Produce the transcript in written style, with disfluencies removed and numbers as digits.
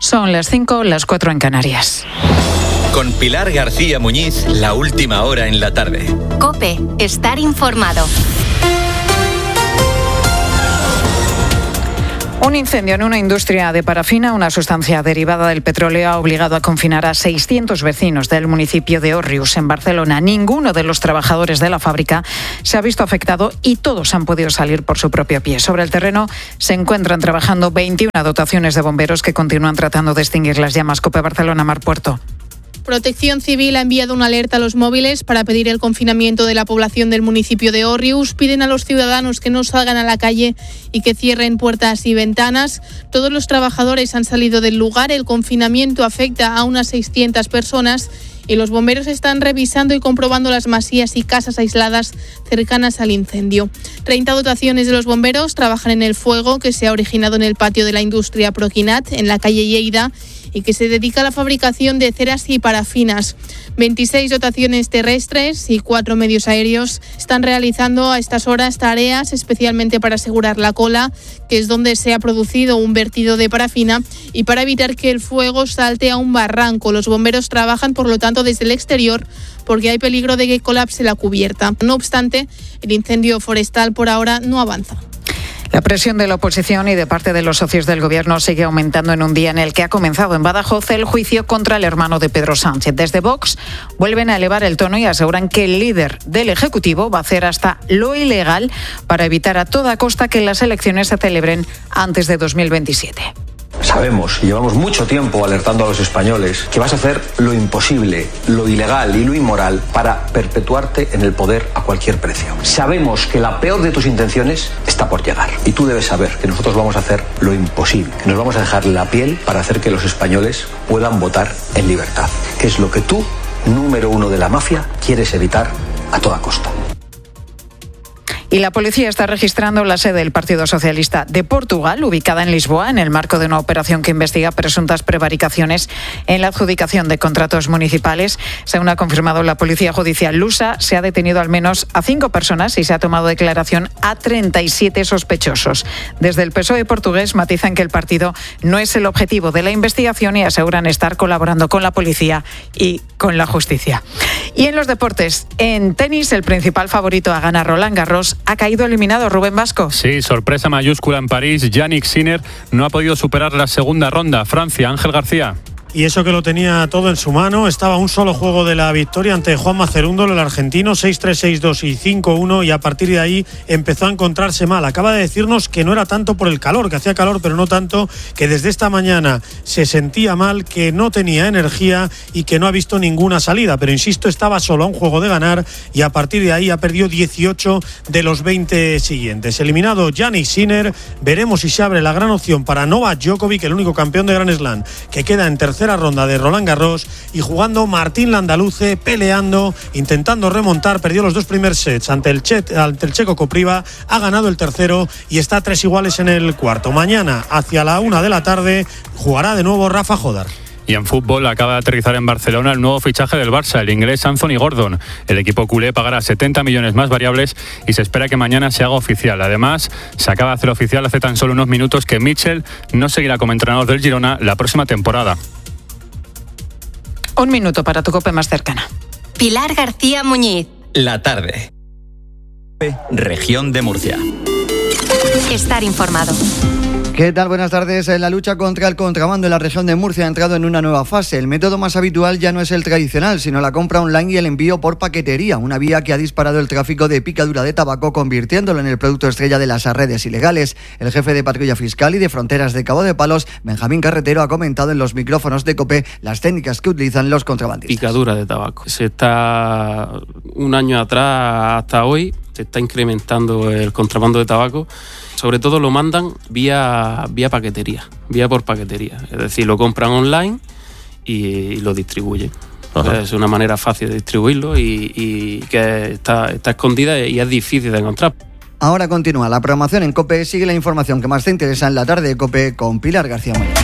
Son las 5, las 4 en Canarias. Con Pilar García Muñiz, la última hora en la tarde. COPE, estar informado. Un incendio en una industria de parafina, una sustancia derivada del petróleo, ha obligado a confinar a 600 vecinos del municipio de Òrrius, en Barcelona. Ninguno de los trabajadores de la fábrica se ha visto afectado y todos han podido salir por su propio pie. Sobre el terreno se encuentran trabajando 21 dotaciones de bomberos que continúan tratando de extinguir las llamas. COPE Barcelona, Mar Puerto. Protección Civil ha enviado una alerta a los móviles para pedir el confinamiento de la población del municipio de Òrrius. Piden a los ciudadanos que no salgan a la calle y que cierren puertas y ventanas. Todos los trabajadores han salido del lugar. El confinamiento afecta a unas 600 personas y los bomberos están revisando y comprobando las masías y casas aisladas cercanas al incendio. 30 dotaciones de los bomberos trabajan en el fuego que se ha originado en el patio de la industria Proquinat, en la calle Lleida, y que se dedica a la fabricación de ceras y parafinas. 26 dotaciones terrestres y 4 medios aéreos están realizando a estas horas tareas especialmente para asegurar la cola, que es donde se ha producido un vertido de parafina, y para evitar que el fuego salte a un barranco. Los bomberos trabajan, por lo tanto, desde el exterior porque hay peligro de que colapse la cubierta. No obstante, el incendio forestal por ahora no avanza. La presión de la oposición y de parte de los socios del Gobierno sigue aumentando en un día en el que ha comenzado en Badajoz el juicio contra el hermano de Pedro Sánchez. Desde Vox vuelven a elevar el tono y aseguran que el líder del Ejecutivo va a hacer hasta lo ilegal para evitar a toda costa que las elecciones se celebren antes de 2027. Sabemos, llevamos mucho tiempo alertando a los españoles que vas a hacer lo imposible, lo ilegal y lo inmoral para perpetuarte en el poder a cualquier precio. Sabemos que la peor de tus intenciones está por llegar y tú debes saber que nosotros vamos a hacer lo imposible, que nos vamos a dejar la piel para hacer que los españoles puedan votar en libertad, que es lo que tú, número uno de la mafia, quieres evitar a toda costa. Y la policía está registrando la sede del Partido Socialista de Portugal, ubicada en Lisboa, en el marco de una operación que investiga presuntas prevaricaciones en la adjudicación de contratos municipales. Según ha confirmado la Policía Judicial lusa, se ha detenido al menos a 5 personas y se ha tomado declaración a 37 sospechosos. Desde el PSOE portugués matizan que el partido no es el objetivo de la investigación y aseguran estar colaborando con la policía y con la justicia. Y en los deportes, en tenis, el principal favorito a ganar Roland Garros ha caído eliminado. Rubén Vasco. Sí, sorpresa mayúscula en París. Jannik Sinner no ha podido superar la segunda ronda. Francia, Ángel García. Y eso que lo tenía todo en su mano, estaba a un solo juego de la victoria ante Juanma Cerúndolo, el argentino, 6-3, 6-2 y 5-1, y a partir de ahí empezó a encontrarse mal. Acaba de decirnos que no era tanto por el calor, que hacía calor, pero no tanto, que desde esta mañana se sentía mal, que no tenía energía y que no ha visto ninguna salida. Pero insisto, estaba solo a un juego de ganar y a partir de ahí ha perdido 18 de los 20 siguientes. Eliminado Jannik Sinner, veremos si se abre la gran opción para Novak Djokovic, el único campeón de Grand Slam, que queda en tercera ronda de Roland Garros, y jugando Martín Landaluce, peleando, intentando remontar, perdió los 2 primeros sets ante el checo Kopriva, ha ganado el tercero y está a 3 iguales en el cuarto. Mañana, hacia la 1 de la tarde, jugará de nuevo Rafa Jodar. Y en fútbol acaba de aterrizar en Barcelona el nuevo fichaje del Barça, el inglés Anthony Gordon. El equipo culé pagará 70 millones más variables y se espera que mañana se haga oficial. Además, se acaba de hacer oficial hace tan solo unos minutos que Mitchell no seguirá como entrenador del Girona la próxima temporada. 1 minuto para tu COPE más cercana. Pilar García Muñiz. La tarde. Región de Murcia. Estar informado. ¿Qué tal? Buenas tardes. La lucha contra el contrabando en la región de Murcia ha entrado en una nueva fase. El método más habitual ya no es el tradicional, sino la compra online y el envío por paquetería, una vía que ha disparado el tráfico de picadura de tabaco, convirtiéndolo en el producto estrella de las redes ilegales. El jefe de Patrulla Fiscal y de Fronteras de Cabo de Palos, Benjamín Carretero, ha comentado en los micrófonos de COPE las técnicas que utilizan los contrabandistas. Picadura de tabaco. Se está, un año atrás hasta hoy, se está incrementando el contrabando de tabaco. Sobre todo lo mandan vía paquetería, vía por paquetería. Es decir, lo compran online y lo distribuyen. Es una manera fácil de distribuirlo y que está escondida y es difícil de encontrar. Ahora continúa la programación en COPE. Sigue la información que más te interesa en la tarde de COPE con Pilar García Muñoz.